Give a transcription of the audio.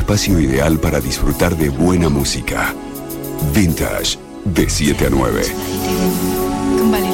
espacio ideal para disfrutar de buena música. Vintage, de 7 a 9. Kembali